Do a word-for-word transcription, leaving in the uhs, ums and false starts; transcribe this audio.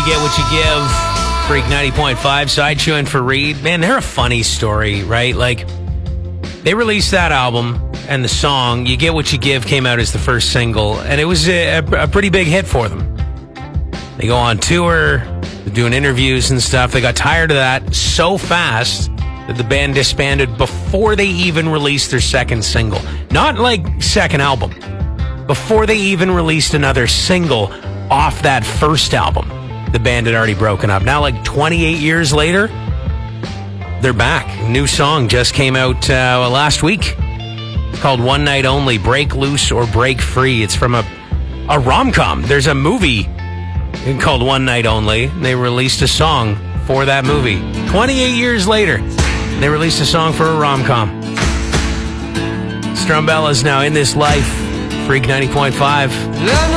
get what you give. Freak ninety point five, Sideshow and Fareed. Man, they're a funny story, right? Like, they released that album, and the song, You Get What You Give, came out as the first single, and it was a, a, a pretty big hit for them. They go on tour, they're doing interviews and stuff. They got tired of that so fast that the band disbanded before they even released their second single. Not like second album. Before they even released another single off that first album, the band had already broken up. Now, like twenty-eight years later, they're back. New song just came out uh, last week. It's called One Night Only, Break Loose or Break Free. It's from a, a rom-com. There's a movie called One Night Only. They released a song for that movie. twenty-eight years later, they released a song for a rom-com. Strumbella's now In This Life. Freak ninety point five.